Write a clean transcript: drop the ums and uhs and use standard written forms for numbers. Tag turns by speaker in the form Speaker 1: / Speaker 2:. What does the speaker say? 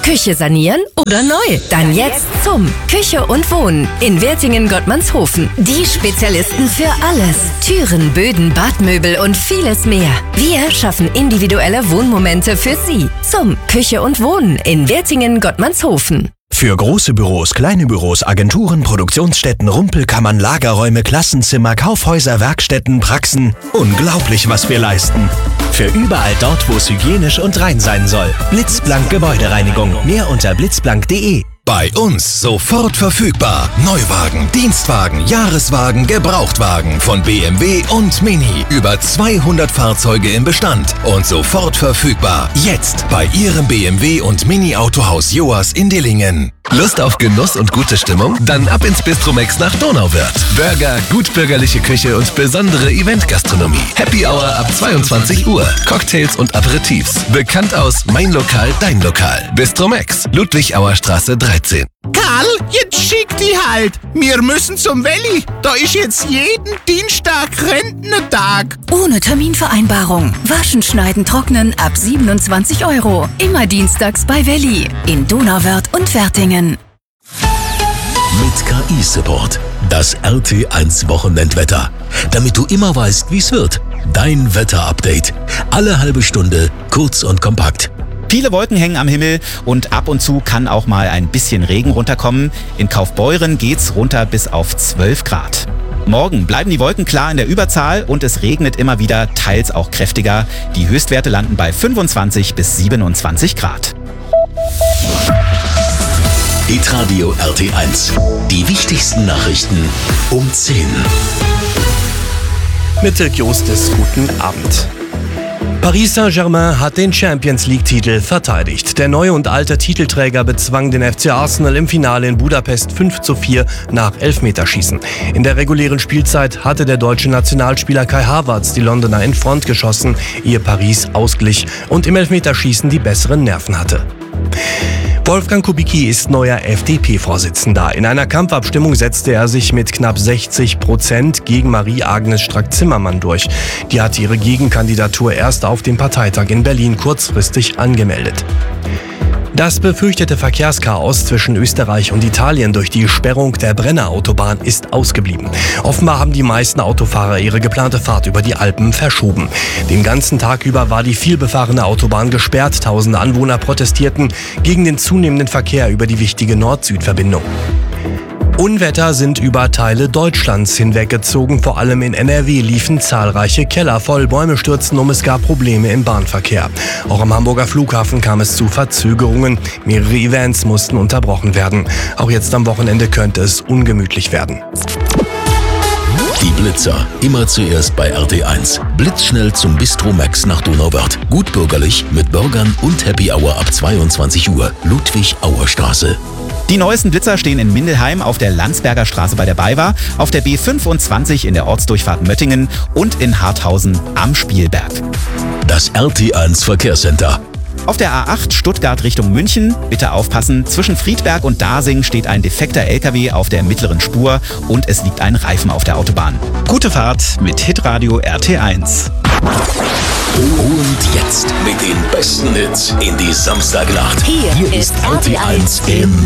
Speaker 1: Küche sanieren oder neu? Dann jetzt zum Küche und Wohnen in Wertingen-Gottmannshofen. Die Spezialisten für alles. Türen, Böden, Badmöbel und vieles mehr. Wir schaffen individuelle Wohnmomente für Sie. Zum Küche und Wohnen in Wertingen-Gottmannshofen.
Speaker 2: Für große Büros, kleine Büros, Agenturen, Produktionsstätten, Rumpelkammern, Lagerräume, Klassenzimmer, Kaufhäuser, Werkstätten, Praxen. Unglaublich, was wir leisten. Für überall dort, wo es hygienisch und rein sein soll. Blitzblank Gebäudereinigung. Mehr unter blitzblank.de.
Speaker 3: Bei uns sofort verfügbar. Neuwagen, Dienstwagen, Jahreswagen, Gebrauchtwagen von BMW und Mini. Über 200 Fahrzeuge im Bestand und sofort verfügbar. Jetzt bei Ihrem BMW und Mini Autohaus Joas in Dillingen. Lust auf Genuss und gute Stimmung? Dann ab ins Bistromex nach Donauwörth. Burger, gutbürgerliche Küche und besondere Eventgastronomie. Happy Hour ab 22 Uhr. Cocktails und Aperitifs. Bekannt aus Mein Lokal, Dein Lokal. Bistromex, Ludwig-Auer-Straße 13.
Speaker 4: Karl, jetzt schick die halt. Wir müssen zum Welli. Da ist jetzt jeden Dienstag Rentnertag.
Speaker 5: Ohne Terminvereinbarung. Waschen, schneiden, trocknen ab 27 €. Immer dienstags bei Welli. In Donauwörth und Wertingen.
Speaker 6: Mit KI-Support. Das RT1 Wochenendwetter. Damit du immer weißt, wie es wird. Dein Wetter-Update. Alle halbe Stunde, kurz und kompakt.
Speaker 7: Viele Wolken hängen am Himmel und ab und zu kann auch mal ein bisschen Regen runterkommen. In Kaufbeuren geht's runter bis auf 12 Grad. Morgen bleiben die Wolken klar in der Überzahl und es regnet immer wieder, teils auch kräftiger. Die Höchstwerte landen bei 25 bis 27 Grad.
Speaker 6: Hitradio RT1. Die wichtigsten Nachrichten um 10.
Speaker 2: Mit Dirk Jostes, guten Abend. Paris Saint-Germain hat den Champions-League-Titel verteidigt. Der neue und alte Titelträger bezwang den FC Arsenal im Finale in Budapest 5:4 nach Elfmeterschießen. In der regulären Spielzeit hatte der deutsche Nationalspieler Kai Havertz die Londoner in Front geschossen, ehe Paris ausglich und im Elfmeterschießen die besseren Nerven hatte. Wolfgang Kubicki ist neuer FDP-Vorsitzender. In einer Kampfabstimmung setzte er sich mit knapp 60% gegen Marie-Agnes Strack-Zimmermann durch. Die hatte ihre Gegenkandidatur erst auf dem Parteitag in Berlin kurzfristig angemeldet. Das befürchtete Verkehrschaos zwischen Österreich und Italien durch die Sperrung der Brenner-Autobahn ist ausgeblieben. Offenbar haben die meisten Autofahrer ihre geplante Fahrt über die Alpen verschoben. Den ganzen Tag über war die vielbefahrene Autobahn gesperrt. Tausende Anwohner protestierten gegen den zunehmenden Verkehr über die wichtige Nord-Süd-Verbindung. Unwetter sind über Teile Deutschlands hinweggezogen. Vor allem in NRW liefen zahlreiche Keller voll. Bäume stürzten um, es gab Probleme im Bahnverkehr. Auch am Hamburger Flughafen kam es zu Verzögerungen. Mehrere Events mussten unterbrochen werden. Auch jetzt am Wochenende könnte es ungemütlich werden.
Speaker 6: Die Blitzer. Immer zuerst bei RT1. Blitzschnell zum Bistromex nach Donauwörth. Gutbürgerlich mit Burgern und Happy Hour ab 22 Uhr. Ludwig-Auer-Straße.
Speaker 7: Die neuesten Blitzer stehen in Mindelheim auf der Landsberger Straße bei der BayWa, auf der B25 in der Ortsdurchfahrt Möttingen und in Harthausen am Spielberg.
Speaker 6: Das RT1 Verkehrscenter.
Speaker 7: Auf der A8 Stuttgart Richtung München, bitte aufpassen, zwischen Friedberg und Dasing steht ein defekter LKW auf der mittleren Spur und es liegt ein Reifen auf der Autobahn. Gute Fahrt mit Hitradio RT1.
Speaker 6: Und jetzt mit den besten Hits in die Samstagnacht.
Speaker 1: Hier ist
Speaker 6: RT1 im